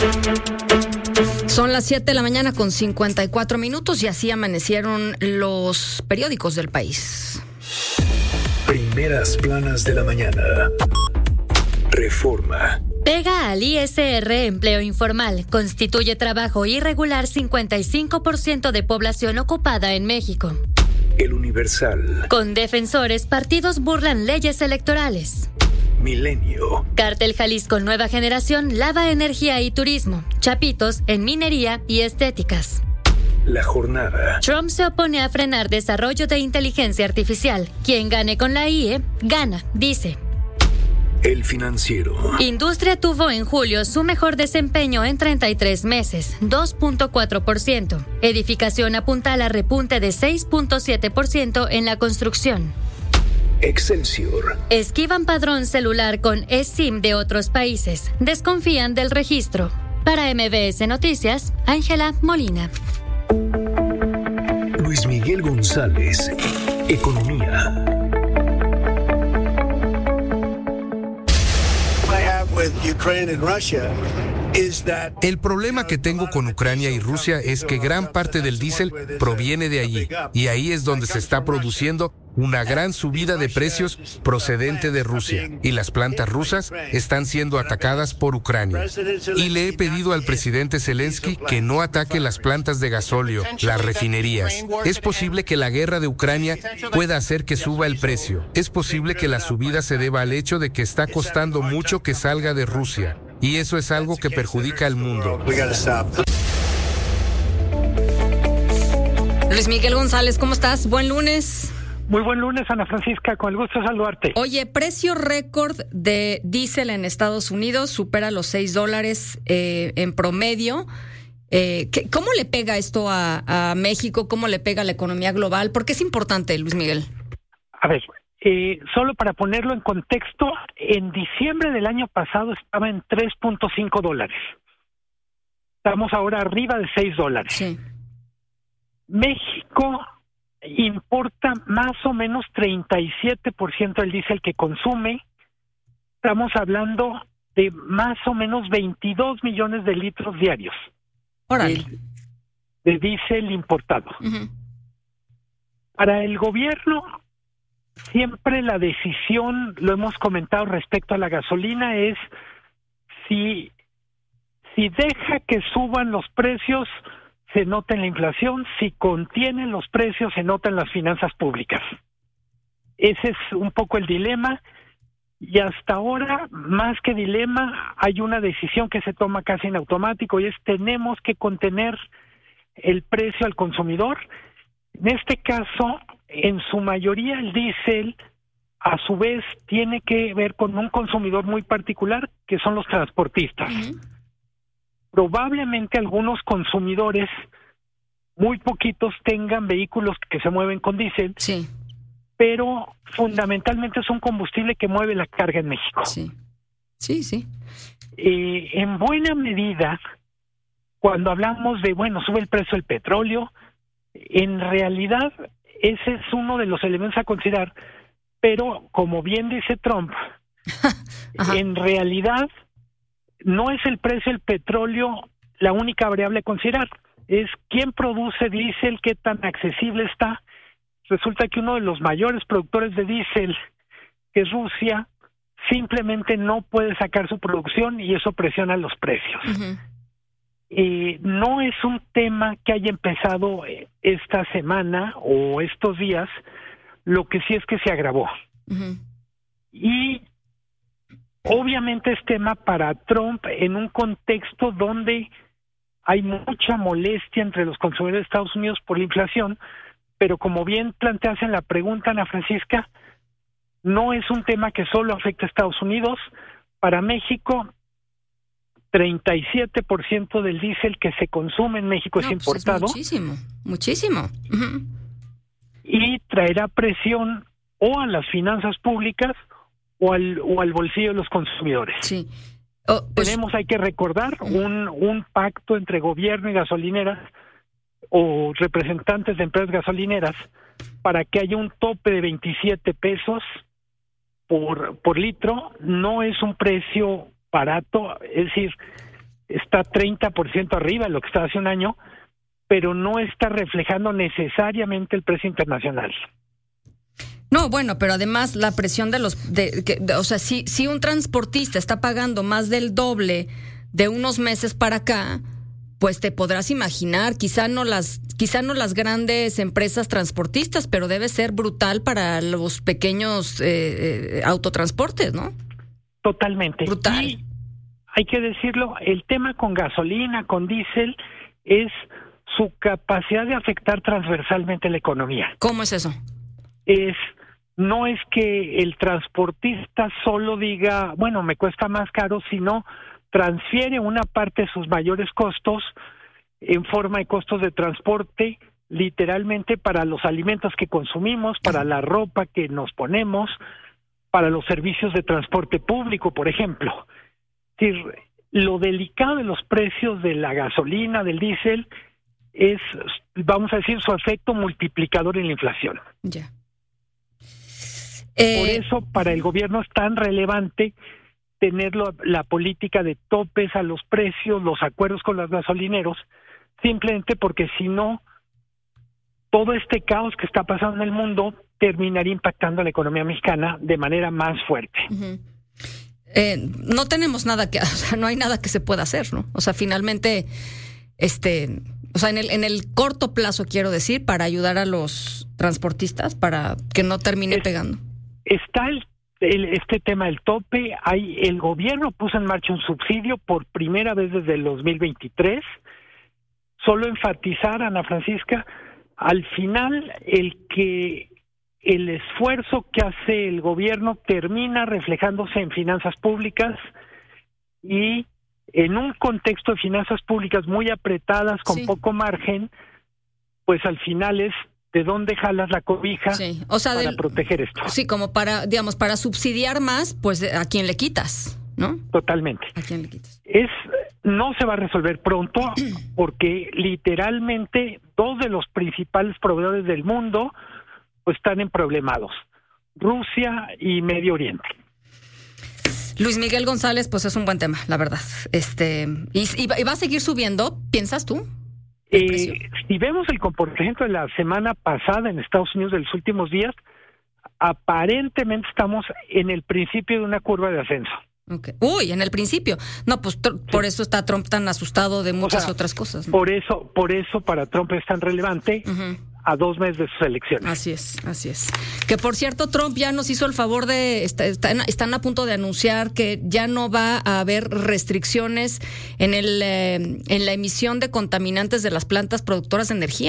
Son las 7 de la mañana con 54 minutos y así amanecieron los periódicos del país. Primeras planas de la mañana. Reforma. Pega al ISR empleo informal. Constituye trabajo irregular 55% de población ocupada en México. El Universal. Con defensores, partidos burlan leyes electorales. Milenio. Cártel Jalisco Nueva Generación lava energía y turismo. Chapitos en minería y estéticas. La Jornada. Trump se opone a frenar desarrollo de inteligencia artificial. Quien gane con la IE, gana, dice. El Financiero. Industria tuvo en julio su mejor desempeño en 33 meses, 2.4%. Edificación apuntala repunte de 6.7% en la construcción. Excelsior. Esquivan padrón celular con eSIM de otros países. Desconfían del registro. Para MBS Noticias, Ángela Molina. Luis Miguel González. Economía. El problema que tengo con Ucrania y Rusia es que gran parte del diésel proviene de allí, y ahí es donde se está produciendo una gran subida de precios procedente de Rusia, y las plantas rusas están siendo atacadas por Ucrania. Y le he pedido al presidente Zelensky que no ataque las plantas de gasóleo, las refinerías. Es posible que la guerra de Ucrania pueda hacer que suba el precio. Es posible que la subida se deba al hecho de que está costando mucho que salga de Rusia, y eso es algo que perjudica al mundo. Luis Miguel González, ¿cómo estás? Buen lunes. Muy buen lunes, Ana Francisca, con el gusto de saludarte. Oye, precio récord de diésel en Estados Unidos, supera los $6 en promedio. ¿Cómo le pega esto a México? ¿Cómo le pega a la economía global? ¿Por qué es importante, Luis Miguel? A ver, solo para ponerlo en contexto, en diciembre del año pasado estaba en $3.5. Estamos ahora arriba de $6. Sí. México importa más o menos 37% del diésel que consume. Estamos hablando de más o menos 22 millones de litros diarios. Órale. De diésel importado. Uh-huh. Para el gobierno, siempre la decisión, lo hemos comentado respecto a la gasolina, es si deja que suban los precios, se nota en la inflación; si contienen los precios, se nota en las finanzas públicas. Ese es un poco el dilema, y hasta ahora, más que dilema, hay una decisión que se toma casi en automático, y es: tenemos que contener el precio al consumidor. En este caso, en su mayoría el diésel, a su vez, tiene que ver con un consumidor muy particular, que son los transportistas. Uh-huh. Probablemente algunos consumidores, muy poquitos, tengan vehículos que se mueven con diésel, sí, pero fundamentalmente es un combustible que mueve la carga en México. Sí, sí, sí. En buena medida, cuando hablamos de, sube el precio del petróleo, en realidad ese es uno de los elementos a considerar, pero como bien dice Trump, en realidad no es el precio del petróleo la única variable a considerar, es quién produce diésel, qué tan accesible está. Resulta que uno de los mayores productores de diésel, que es Rusia, simplemente no puede sacar su producción, y eso presiona los precios. Uh-huh. No es un tema que haya empezado esta semana o estos días, lo que sí es que se agravó. Uh-huh. Y obviamente es tema para Trump en un contexto donde hay mucha molestia entre los consumidores de Estados Unidos por la inflación, pero como bien planteas en la pregunta, Ana Francisca, no es un tema que solo afecta a Estados Unidos. Para México, 37% del diésel que se consume en México es importado. Pues muchísimo. Uh-huh. Y traerá presión o a las finanzas públicas o al bolsillo de los consumidores. Sí. Tenemos, hay que recordar, un pacto entre gobierno y gasolineras o representantes de empresas gasolineras para que haya un tope de 27 pesos por litro. No es un precio barato, es decir, está 30% arriba de lo que estaba hace un año, pero no está reflejando necesariamente el precio internacional. No, bueno, pero además la presión o sea, si un transportista está pagando más del doble de unos meses para acá, pues te podrás imaginar, quizá no las grandes empresas transportistas, pero debe ser brutal para los pequeños autotransportes, ¿no? Totalmente. Brutal. Y hay que decirlo, el tema con gasolina, con diésel, es su capacidad de afectar transversalmente la economía. ¿Cómo es eso? No es que el transportista solo diga, bueno, me cuesta más caro, sino transfiere una parte de sus mayores costos en forma de costos de transporte, literalmente para los alimentos que consumimos, para la ropa que nos ponemos, para los servicios de transporte público, por ejemplo. Es decir, lo delicado de los precios de la gasolina, del diésel, es, vamos a decir, su efecto multiplicador en la inflación. Ya. Por eso, para el gobierno es tan relevante tener la política de topes a los precios, los acuerdos con los gasolineros, simplemente porque si no, todo este caos que está pasando en el mundo terminaría impactando a la economía mexicana de manera más fuerte. Uh-huh. No tenemos nada o sea, no hay nada que se pueda hacer, ¿no? O sea, finalmente, o sea, en el corto plazo, quiero decir, para ayudar a los transportistas, para que no termine pegando. Está este tema del tope. El gobierno puso en marcha un subsidio por primera vez desde el 2023. Solo enfatizar, Ana Francisca, al final el esfuerzo que hace el gobierno termina reflejándose en finanzas públicas, y en un contexto de finanzas públicas muy apretadas, con poco margen, pues al final es de dónde jalas la cobija, o sea, para proteger esto. Sí, como para subsidiar más, pues a quién le quitas, ¿no? Totalmente. ¿A quién le quitas? No se va a resolver pronto, porque literalmente dos de los principales proveedores del mundo pues están emproblemados: Rusia y Medio Oriente. Luis Miguel González, pues es un buen tema, la verdad. ¿Y va a seguir subiendo, piensas tú? Si vemos el comportamiento de la semana pasada en Estados Unidos de los últimos días, aparentemente estamos en el principio de una curva de ascenso. Okay. Uy, en el principio. No, pues por eso está Trump tan asustado de muchas otras cosas, ¿no? Por eso para Trump es tan relevante. Uh-huh. A 2 meses de sus elecciones. Así es. Que por cierto, Trump ya nos hizo el favor de, están a punto de anunciar que ya no va a haber restricciones en la emisión de contaminantes de las plantas productoras de energía.